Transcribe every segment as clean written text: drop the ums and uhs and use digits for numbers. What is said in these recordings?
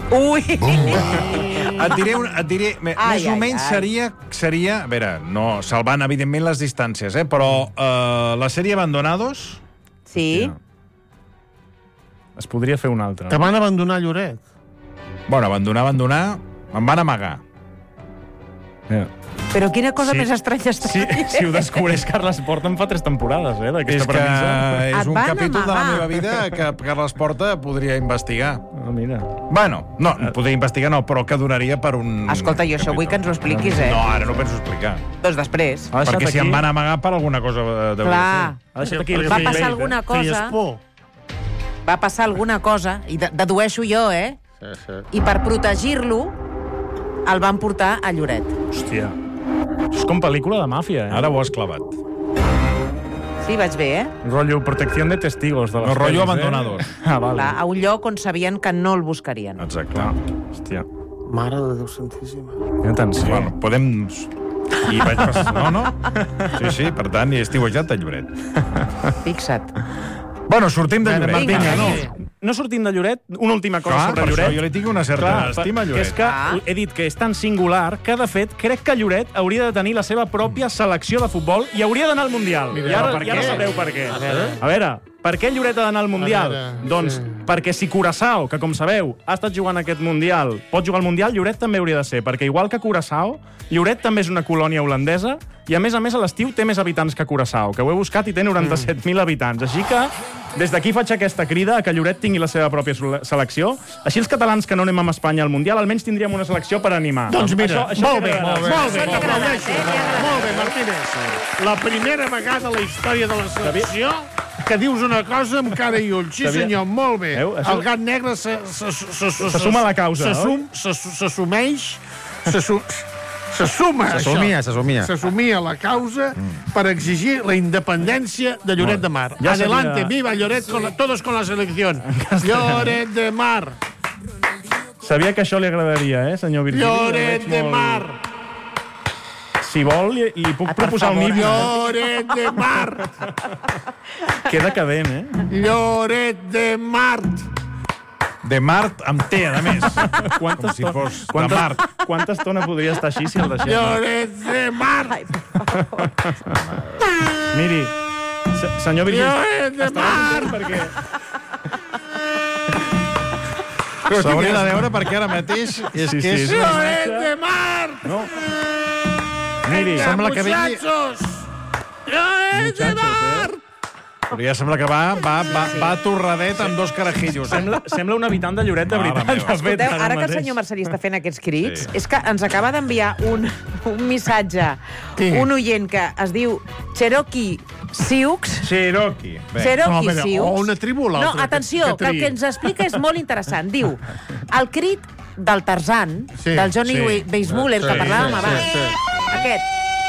Ui! Et diré, més o menys seria... A veure, no, salvant, evidentment, les distàncies, però la sèrie Abandonados... Sí. Es podria fer una altra. Que van abandonar Lloret. Bueno, abandonar... Em van amagar. Però quina cosa més estranya està dient. Si ho descobreix Carles Porta en fa 3 temporades, d'aquesta premissa. És un capítol de la meva vida que Carles Porta podria investigar. Mira. Bueno, no, podria investigar no, però que donaria per un... Escolta, jo això vull que ens ho expliquis, No, ara no penso explicar. Doncs després. Perquè si em van amagar per alguna cosa... Clar, va passar alguna cosa... Va passar alguna cosa, i dedueixo jo, i per protegir-lo el van portar a Lloret. Hòstia. Això és com pel·lícula de màfia, Ara ho has clavat. Sí, vaig bé, Rotllo protecció de testigos. De les No, rotllo pel·lis, Abandonados. Vale. Clar, a un lloc on sabien que no el buscarien. Exacte. Hòstia. Mare de Déu Santíssima. Atenció. Bueno, podem... I vaig passar... No? Sí, per tant, hi he estiuejat a Lloret. Fixa't. Bueno, sortim de Lloret. Vinga, no sortim de Lloret, una última cosa sobre Lloret. Per això jo li tinc una certa estima a Lloret. És que he dit que és tan singular que, de fet, crec que Lloret hauria de tenir la seva pròpia selecció de futbol i hauria d'anar al Mundial. I ara sabreu per què. A veure, per què Lloret ha d'anar al Mundial? Doncs perquè si Curaçao, que com sabeu ha estat jugant aquest Mundial, pot jugar al Mundial, Lloret també hauria de ser, perquè igual que Curaçao, Lloret també és una colònia holandesa i, a més, a l'estiu té més habitants que Curaçao, que ho he buscat i té 97.000 habitants. Així que, des d'aquí faig aquesta crida a que Lloret tingui la seva pròpia selecció. Així els catalans que no anem amb Espanya al Mundial almenys tindríem una selecció per animar. Doncs mira, molt bé, t'aplaudeixo. Molt bé, Martínez. La primera vegada a la història de la selecció que dius una cosa amb cara i ulls. Sí, senyor, molt bé. El gat negre se suma a la causa, s'assumeix, s'assumia la causa per exigir la independència de Lloret de Mar. Adelante, viva Lloret, todos con la selección. Lloret de Mar. Sabia que això li agradaria, senyor Virgili? Lloret de Mar. Si vol, li puc proposar un himne. Lloret de Mar. Que decadent, Lloret de Mart. De Mart amb T, a més. Com si fos de Mart. Quanta estona podria estar així si el deixem? Lloret de Mart. Miri, senyor Virgili... Lloret de Mart. Perquè... S'hauria de veure perquè ara mateix és que és... Lloret de Mart. No. Miri, sembla que vingui... Lloret de Mart. Però ja sembla que va torradet amb 2 carajillos. Sembla un habitant de Lloret de veritat. Escolteu, ara que el senyor Marcelí està fent aquests crits, és que ens acaba d'enviar un missatge, un oient que es diu Cherokee Sioux. Cherokee Sioux. O una tribu o l'altra. No, atenció, que el que ens explica és molt interessant. Diu, el crit del Tarzan, del Johnny Weissmuller, que parlàvem abans, aquest,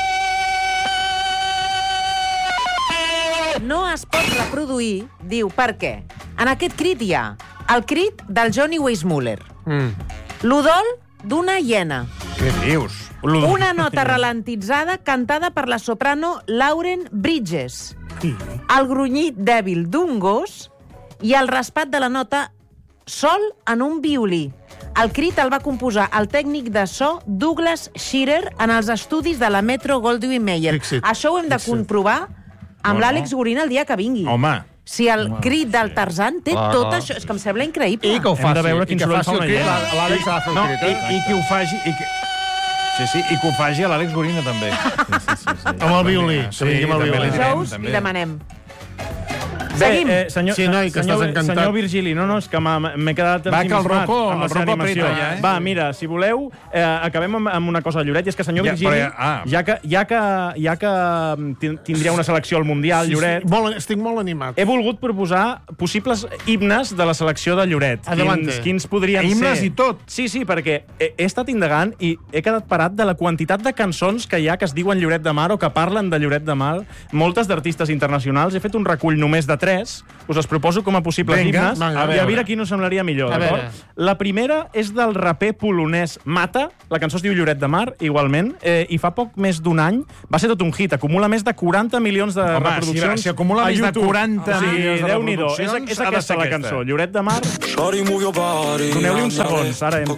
no es pot reproduir, diu, per què? En aquest crit hi ha el crit del Johnny Weissmuller, l'udol d'una hiena, Què dius? una nota ralentitzada cantada per la soprano Lauren Bridges, el grunyit dèbil d'un gos i el raspat de la nota sol en un violí. El crit el va composar el tècnic de so Douglas Shearer en els estudis de la Metro Goldwyn Mayer. Això ho hem de comprovar amb l'Àlex Gorina el dia que vingui. Home. Si el crit del Tarzan té tot això... És que em sembla increïble. I que ho faci. Hem de veure quin soroll fa una hiena. L'Àlex ha de fer el crit. I que ho faci... Sí, i que ho faci a l'Àlex Gorina, també. Amb el violí. Dijous li demanem. Seguim. Senyor Virgili, no, és que m'he quedat ensimismat amb la seva animació. ja, Va, mira, si voleu, acabem amb una cosa a Lloret, i és que senyor Virgili, ja que tindria una selecció al Mundial, Lloret... Estic molt animat. He volgut proposar possibles himnes de la selecció de Lloret. Quins podrien ser? Himnes i tot? Sí, perquè he estat indagant i he quedat parat de la quantitat de cançons que hi ha que es diuen Lloret de Mar o que parlen de Lloret de Mar, moltes d'artistes internacionals. He fet un recull només de 3, us els proposo com a possibles himnes, i a veure quin us semblaria millor, d'acord? La primera és del raper polonès Mata, la cançó es diu Lloret de Mar, igualment, i fa poc més d'un any va ser tot un hit, acumula més de 40 milions de reproduccions si acumula més de 40 milions de reproduccions, és aquesta la cançó, Lloret de Mar. Doneu-li uns segons, ara entra.